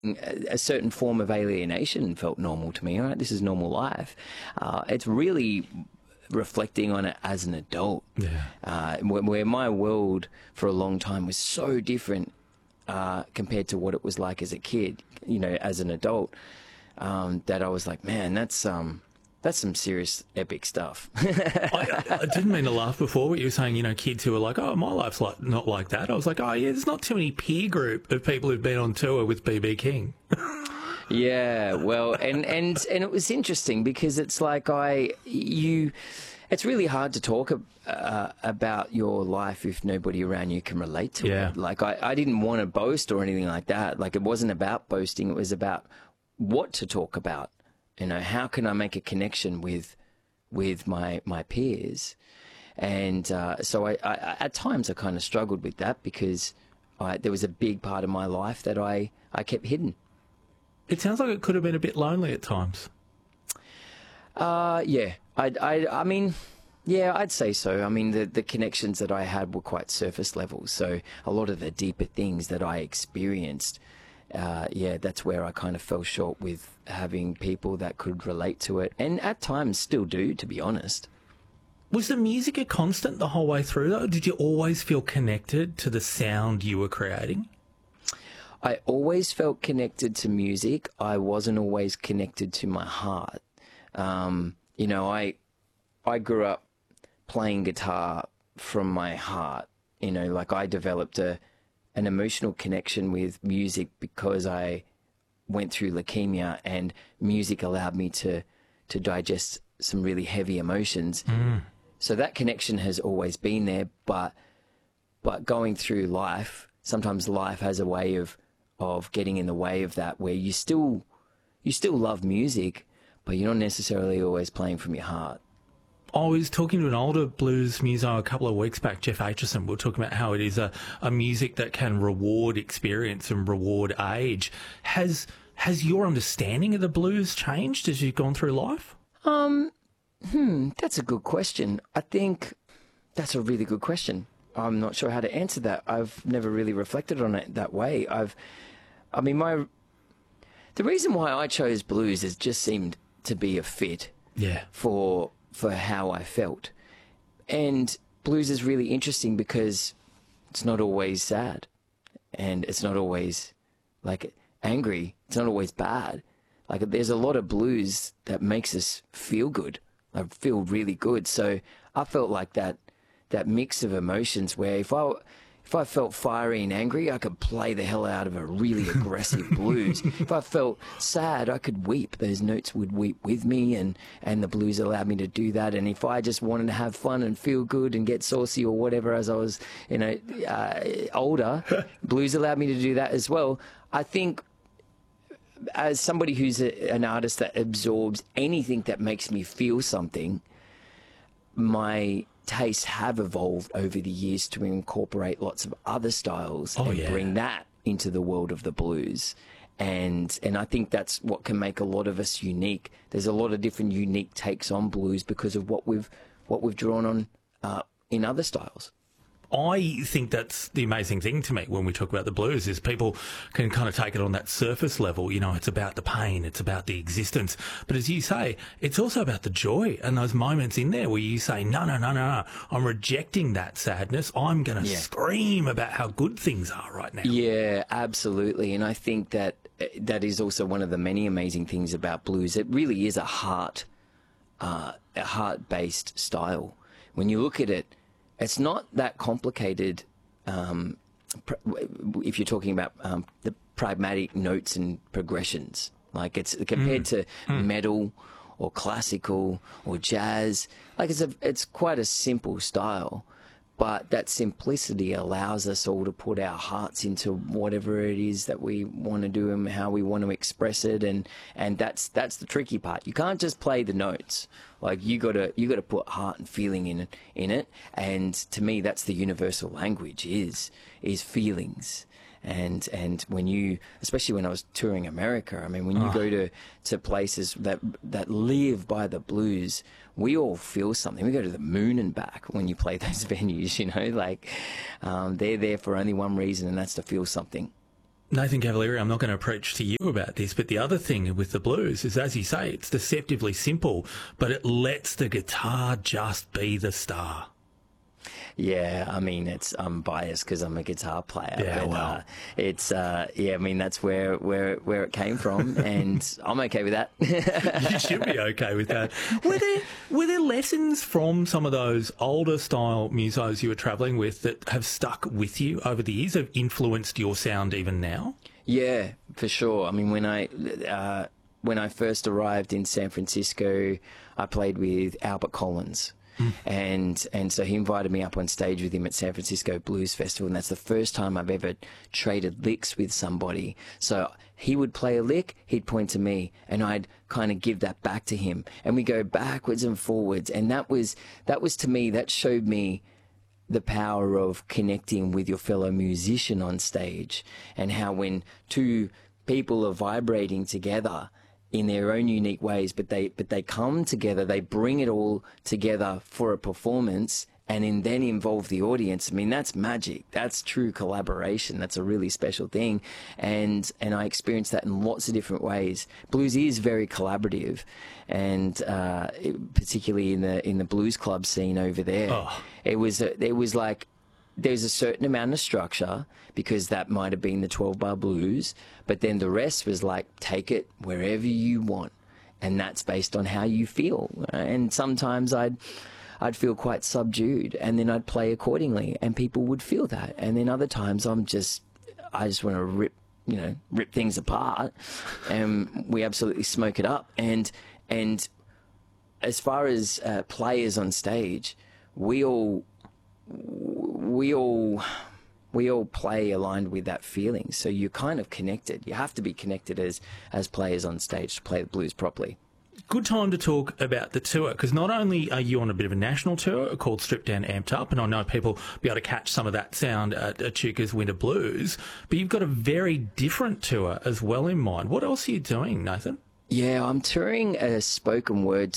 a certain form of alienation felt normal to me. All right, this is normal life. It's really reflecting on it as an adult, where my world for a long time was so different compared to what it was like as a kid, you know, as an adult, that I was like, man, that's some serious epic stuff. I didn't mean to laugh before, but you were saying, you know, kids who are like, oh, my life's like not like that. I was like, oh, yeah, there's not too many peer group of people who've been on tour with B.B. King. Yeah, well, and it was interesting because it's like it's really hard to talk about your life if nobody around you can relate to it. Like, I didn't want to boast or anything like that. Like, it wasn't about boasting. It was about what to talk about. You know, how can I make a connection with my peers? And so I at times I kind of struggled with that because there was a big part of my life that I kept hidden. It sounds like it could have been a bit lonely at times. Yeah. I mean, yeah, I'd say so. I mean, the connections that I had were quite surface level. So a lot of the deeper things that I experienced, that's where I kind of fell short with having people that could relate to it. And at times still do, to be honest. Was the music a constant the whole way through, though? Did you always feel connected to the sound you were creating? I always felt connected to music. I wasn't always connected to my heart. You know, I grew up playing guitar from my heart. You know, like I developed an emotional connection with music because I went through leukemia, and music allowed me to digest some really heavy emotions. So that connection has always been there, but going through life, sometimes life has a way of getting in the way of that, where you still love music, but you're not necessarily always playing from your heart. I was talking to an older blues muso a couple of weeks back, Jeff Aitchison. We were talking about how it is a music that can reward experience and reward age. Has your understanding of the blues changed as you've gone through life? That's a good question. I think that's a really good question. I'm not sure how to answer that. I've never really reflected on it that way. The reason why I chose blues is just seemed to be a fit for how I felt. And blues is really interesting because it's not always sad, and it's not always like angry. It's not always bad. Like, there's a lot of blues that makes us feel good. I feel really good. So I felt like that mix of emotions where if I felt fiery and angry, I could play the hell out of a really aggressive blues. If I felt sad, I could weep. Those notes would weep with me, and the blues allowed me to do that. And if I just wanted to have fun and feel good and get saucy or whatever as I was, older, blues allowed me to do that as well. I think as somebody who's an artist that absorbs anything that makes me feel something, my tastes have evolved over the years to incorporate lots of other styles bring that into the world of the blues. And I think that's what can make a lot of us unique. There's a lot of different unique takes on blues because of what we've drawn on in other styles. I think that's the amazing thing to me when we talk about the blues is people can kind of take it on that surface level. You know, it's about the pain, it's about the existence. But as you say, it's also about the joy and those moments in there where you say, no, I'm rejecting that sadness. I'm going to scream about how good things are right now. Yeah, absolutely. And I think that is also one of the many amazing things about blues. It really is a heart-based style. When you look at it, it's not that complicated if you're talking about the pragmatic notes and progressions. Like, it's compared to metal or classical or jazz. Like, it's quite a simple style, but that simplicity allows us all to put our hearts into whatever it is that we want to do and how we want to express it. And that's the tricky part. You can't just play the notes. Like, you gotta put heart and feeling in it. And to me, that's the universal language is feelings. And when you, especially when I was touring America, I mean, when you go to places that live by the blues, we all feel something. We go to the moon and back when you play those venues, you know, like they're there for only one reason, and that's to feel something. Nathan Cavalieri, I'm not going to preach to you about this, but the other thing with the blues is, as you say, it's deceptively simple, but it lets the guitar just be the star. Yeah, I mean, I'm biased because I'm a guitar player. Yeah, but, well. I mean, that's where it came from, and I'm okay with that. You should be okay with that. Were there lessons from some of those older style musos you were travelling with that have stuck with you over the years, have influenced your sound even now? Yeah, for sure. I mean, when I first arrived in San Francisco, I played with Albert Collins. And so he invited me up on stage with him at San Francisco Blues Festival, and that's the first time I've ever traded licks with somebody. So he would play a lick, he'd point to me, and I'd kind of give that back to him, and we go backwards and forwards. And that was to me, that showed me the power of connecting with your fellow musician on stage, and how when two people are vibrating together in their own unique ways, but they come together, they bring it all together for a performance, and then involve the audience. I mean, that's magic. That's true collaboration. That's a really special thing, and I experienced that in lots of different ways. Blues is very collaborative, and particularly in the blues club scene over there, it was like, there's a certain amount of structure, because that might have been the 12-bar blues, but then the rest was like, take it wherever you want, and that's based on how you feel. And sometimes I'd feel quite subdued, and then I'd play accordingly, and people would feel that. And then other times I just want to rip things apart, and we absolutely smoke it up. And as far as players on stage, we all play aligned with that feeling. So you're kind of connected. You have to be connected as players on stage to play the blues properly. Good time to talk about the tour, because not only are you on a bit of a national tour called Stripped Down Amped Up, and I know people will be able to catch some of that sound at Echuca's Winter Blues, but you've got a very different tour as well in mind. What else are you doing, Nathan? Yeah, I'm touring a spoken word